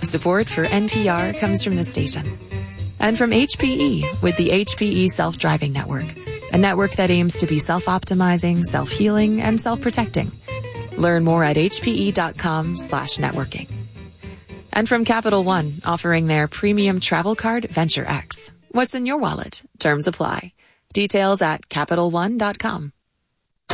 Support for NPR comes from the station. And from HPE with the HPE Self-Driving Network, a network that aims to be self-optimizing, self-healing, and self-protecting. Learn more at hpe.com/networking. And from Capital One, offering their premium travel card Venture X. What's in your wallet? Terms apply. Details at CapitalOne.com.